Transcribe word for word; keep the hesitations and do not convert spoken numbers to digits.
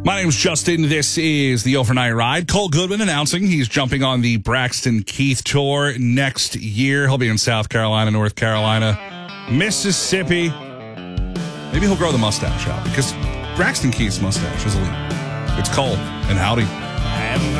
My name's Justin. This is the Overnight Ride. Cole Goodman announcing he's jumping on the Braxton Keith Tour next year. He'll be in South Carolina, North Carolina, Mississippi. Maybe he'll grow the mustache out because Braxton Keith's mustache is elite. It's Cole and howdy. And